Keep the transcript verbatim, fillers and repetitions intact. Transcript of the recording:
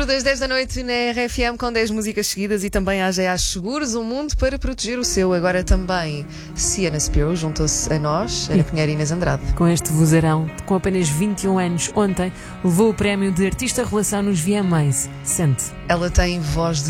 quatro das dez da noite na R F M com dez músicas seguidas e também a A G A Seguros, um mundo para proteger o seu. Agora também Sienna Spiro juntou-se a nós, Ana Pinheiro e Inês Andrade. Com este vozeirão, com apenas vinte e um anos, ontem levou o prémio de Artista Revelação nos V M As. Sente. Ela tem voz de